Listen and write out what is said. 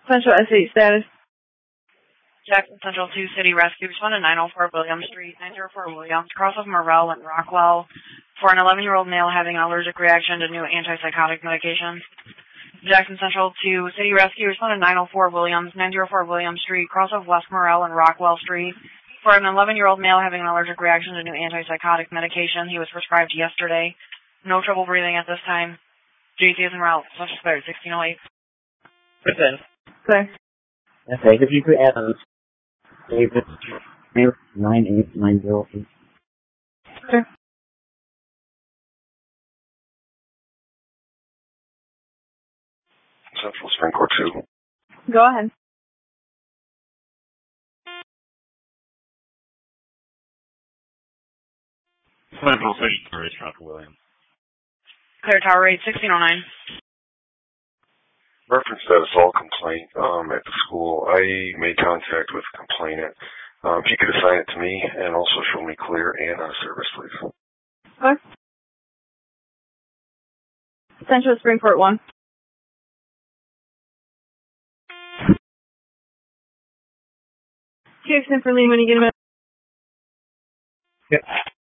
Central S8 status. Jackson Central 2 City Rescue. Respond to 904 Williams Street, 904 Williams, cross of Morrell and Rockwell for an 11-year-old male having an allergic reaction to new antipsychotic medication. Jackson Central 2 City Rescue. Respond to 904 Williams, 904 Williams Street, cross of West Morrell and Rockwell Street for an 11-year-old male having an allergic reaction to new antipsychotic medication. He was prescribed yesterday. No trouble breathing at this time. JC is en route. Social Security 1608. Listen. Okay. Okay, if you could add David 98908. Okay. Central Spring Court 2. Go ahead. Central City Tower, Dr. Williams. Clear Tower 8, 1609. Reference status all complaint at the school. I made contact with the complainant. If you could assign it to me and also show me clear and out of service, please. Okay. Central Springport 1. Jackson for Lee when you get a minute. Yep.